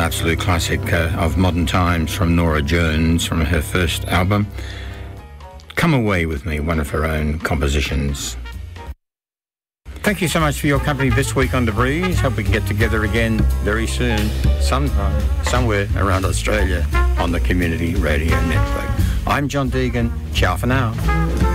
absolute classic of modern times from Norah Jones from her first album, Come Away With Me, one of her own compositions. Thank you so much for your company this week on The Breeze. Hope we can get together again very soon, sometime, somewhere around Australia on the Community Radio Network. I'm John Deegan. Ciao for now.